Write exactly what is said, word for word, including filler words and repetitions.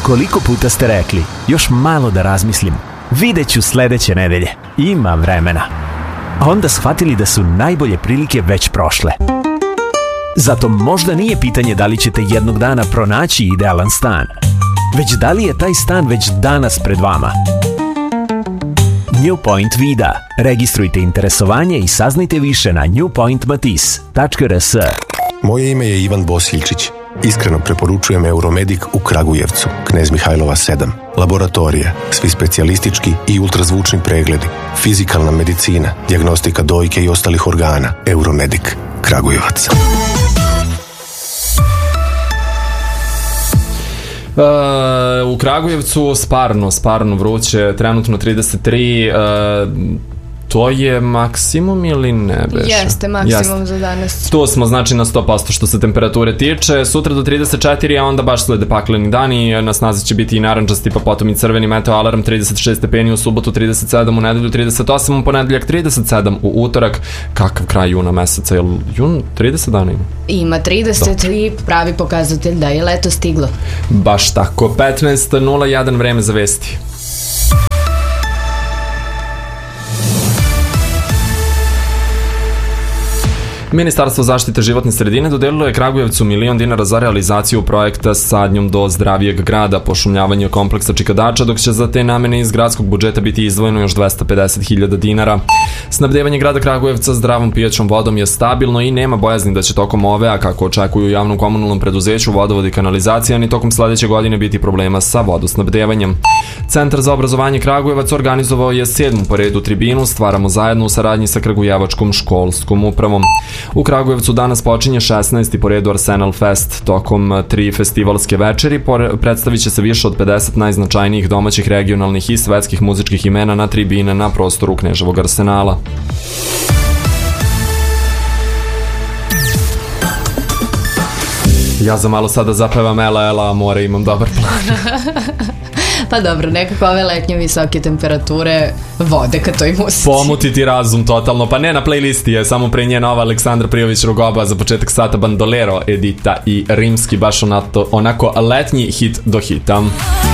Koliko puta ste rekli, još malo da razmislim, vidjet ću sledeće nedelje, ima vremena. A onda shvatili da su najbolje prilike već prošle. Zato možda nije pitanje da li ćete jednog dana pronaći idealan stan, već da li je taj stan već danas pred vama. New Point Vida. Registrujte interesovanje i saznajte više na new point matis tačka r s. Moje ime je Ivan Bosiljčić. Iskreno preporučujem Euromedic u Kragujevcu, Knez Mihajlova sedam. Laboratorije, svi specijalistički i ultrazvučni pregledi, fizikalna medicina, dijagnostika dojke i ostalih organa. Euromedic, Kragujevac. Uh, u Kragujevcu sparno, sparno vruće, trenutno trideset tri, uh, to je maksimum ili ne beše? Jeste, maksimum Jeste. za danas. Tu smo znači na sto posto što se temperature tiče, sutra do trideset četiri, a onda baš slede pakleni dani, na snazi će biti i narančasti, pa potom i crveni meteo alarm, trideset šest stepeni u subotu, trideset sedam u nedelju, trideset osam u ponedeljak, trideset sedam u utorak. Kakav kraj juna meseca, jel jun trideset dana ima? Ima trideset i pravi pokazatelj da je leto stiglo. Baš tako, petnaest nula jedan vreme za vesti. Ministarstvo zaštite životne sredine dodelilo je Kragujevcu milion dinara za realizaciju projekta Sadnjom do zdravijeg grada, pošumljavanje kompleksa Čikadača, dok će za te namene iz gradskog budžeta biti izdvojeno još dvesta pedeset hiljada dinara. Snabdevanje grada Kragujevca zdravom pijaćom vodom je stabilno i nema bojazni da će tokom ove, a kako očekuju u javnom komunalnom preduzeću Vodovod i kanalizacija, ni tokom sledeće godine biti problema sa vodosnabdevanjem. Centar za obrazovanje Kragujevac organizovao je sedmu po redu tribinu Stvaramo zajedno u saradnji sa Kragujevačkom školskom upravom. U Kragujevcu danas počinje šesnaesti po redu Arsenal Fest. Tokom tri festivalske večeri predstavit će se više od pedeset najznačajnijih domaćih, regionalnih i svetskih muzičkih imena na tribine na prostoru Kneževog Arsenala. Ja za malo sada zapevam Ela, Ela, amore, imam dobar plan. Pa dobro, nekako ove letnje visoke temperature vode ka toj muzici. Pomutiti razum totalno, pa ne na playlisti je, samo pre nje nova Aleksandra Prijović-Rugoba, za početak sata Bandolero, Edita i Rimski, baš onako, onako letnji hit do hita.